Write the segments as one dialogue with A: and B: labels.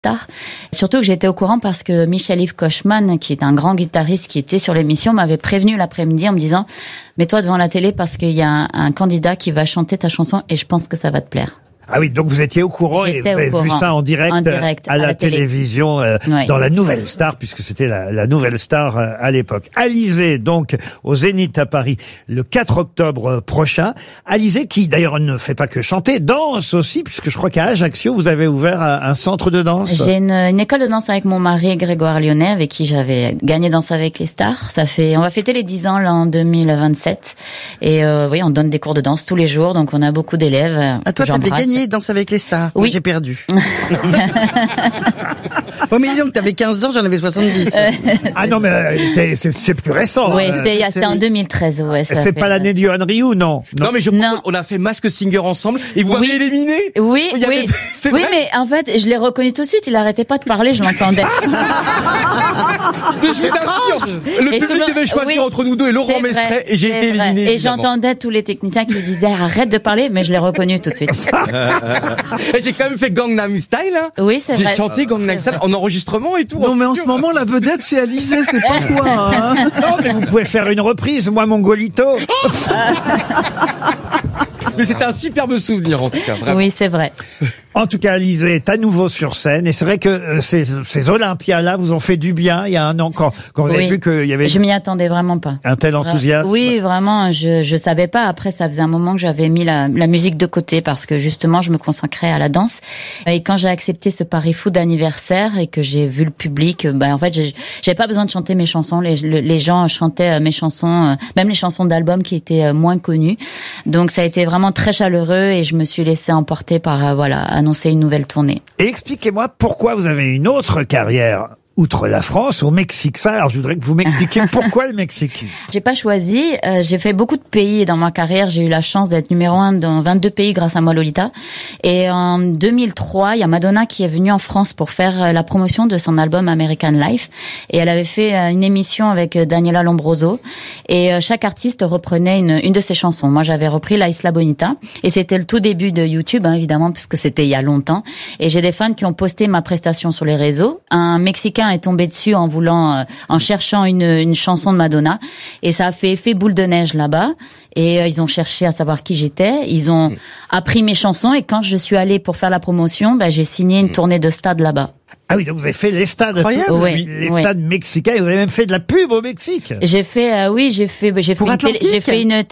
A: tard. Surtout que j'étais au courant parce que Michel-Yves Kochman, qui est un grand guitariste qui était sur l'émission, m'avait prévenu l'après-midi en me disant « Mets-toi devant la télé parce qu'il y a un candidat qui va chanter ta chanson et je pense que ça va te plaire. »
B: Ah oui, donc vous étiez au courant et vous avez vu ça en direct à la télévision,
A: oui.
B: Dans la Nouvelle Star, puisque c'était la Nouvelle Star à l'époque. Alizée, donc, au Zénith à Paris, le 4 octobre prochain. Alizée, qui d'ailleurs ne fait pas que chanter, danse aussi, puisque je crois qu'à Ajaccio, vous avez ouvert un centre de danse.
A: J'ai une école de danse avec mon mari Grégoire Lyonnais, avec qui j'avais gagné Danse avec les stars. On va fêter les 10 ans là en 2027. Et oui, on donne des cours de danse tous les jours, donc on a beaucoup d'élèves.
C: Ah, toi, t'avais gagné Danse avec les stars.
A: Oui.
C: Moi, j'ai perdu. Oh, mais dis donc, t'avais 15 ans, j'en avais 70.
B: Ah non, mais c'est plus récent.
A: Oui, c'était en 2013. Ouais,
B: c'est pas l'année de Yohan Ryu, non?
D: Non, mais on a fait Mask Singer ensemble et vous m'avez éliminé.
A: Oui, oui. Oui, mais en fait, je l'ai reconnu tout de suite. Il arrêtait pas de parler, je l'entendais.
D: Mais je t'assure, le public devait choisir entre nous deux et Laurent Mestret et j'ai été éliminé.
A: Et j'entendais tous les techniciens qui disaient arrête de parler, mais je l'ai reconnu tout de suite.
D: Et j'ai quand même fait Gangnam Style, hein.
A: Oui, c'est vrai.
D: J'ai chanté Gangnam Style en enregistrement et tout.
C: Non, mais en ce moment, la vedette, c'est Alizée, c'est pas toi, hein.
B: Non, mais vous pouvez faire une reprise, moi, mon Golito.
D: Mais c'était un superbe souvenir, en tout cas, vraiment.
A: Oui, c'est vrai.
B: En tout cas, Alizée est à nouveau sur scène. Et c'est vrai que ces Olympias-là vous ont fait du bien il y a un an quand vous avez vu qu'il y avait...
A: Je m'y attendais vraiment pas.
B: Un tel enthousiasme.
A: Oui, vraiment, je savais pas. Après, ça faisait un moment que j'avais mis la musique de côté parce que justement, je me consacrais à la danse. Et quand j'ai accepté ce pari fou d'anniversaire et que j'ai vu le public, en fait, j'avais pas besoin de chanter mes chansons. Les gens chantaient mes chansons, même les chansons d'albums qui étaient moins connues. Donc, ça a été vraiment très chaleureux et je me suis laissée emporter par, annoncer une nouvelle tournée.
B: Et expliquez-moi pourquoi vous avez une autre carrière outre la France, au Mexique. Ça, alors je voudrais que vous m'expliquiez pourquoi le Mexique.
A: J'ai pas choisi. J'ai fait beaucoup de pays dans ma carrière. J'ai eu la chance d'être numéro 1 dans 22 pays grâce à moi Lolita. Et en 2003, il y a Madonna qui est venue en France pour faire la promotion de son album American Life. Et elle avait fait une émission avec Daniela Lombroso. Et chaque artiste reprenait une de ses chansons. Moi, j'avais repris La Isla Bonita. Et c'était le tout début de YouTube, hein, évidemment, puisque c'était il y a longtemps. Et j'ai des fans qui ont posté ma prestation sur les réseaux. Un Mexicain est tombé dessus en cherchant une chanson de Madonna et ça a fait effet boule de neige là-bas et ils ont cherché à savoir qui j'étais, ils ont appris mes chansons et quand je suis allée pour faire la promotion, j'ai signé une tournée de stade là-bas.
B: Ah oui, donc vous avez fait les stades, les stades mexicains, et vous avez même fait de la pub au Mexique.
A: J'ai fait, j'ai fait une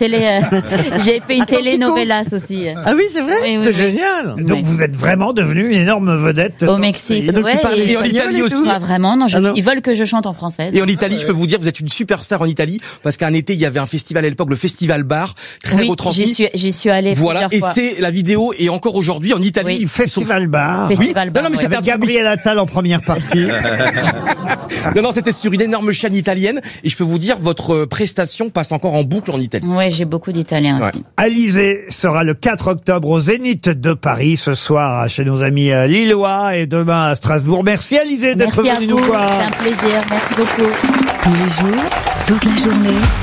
A: télénovelas aussi.
C: Ah oui, c'est vrai?
A: Oui,
C: c'est génial.
B: Donc vous êtes vraiment devenue une énorme vedette.
A: Au Mexique.
C: Et donc tu parles
D: et en Italie aussi.
A: Pas vraiment, non, ils veulent que je chante en français.
D: Et en Italie, je peux vous dire, vous êtes une superstar en Italie, parce qu'un été, il y avait un festival à l'époque, le Festival Bar, très retransmis.
A: J'y suis allée
D: voilà.
A: plusieurs fois.
D: Et c'est la vidéo, et encore aujourd'hui, en Italie.
B: Festival Bar.
A: Festival Bar.
D: Non, mais c'était
B: avec Gabriel Attal en première partie.
D: Non, c'était sur une énorme chaîne italienne. Et je peux vous dire, votre prestation passe encore en boucle en Italie.
A: Ouais, j'ai beaucoup d'Italiens aussi.
B: Alizée sera le 4 octobre au Zénith de Paris, ce soir chez nos amis lillois et demain à Strasbourg. Merci Alizée d'être venue nous voir.
A: C'est un plaisir, merci beaucoup.
E: Tous les jours, toute la journée.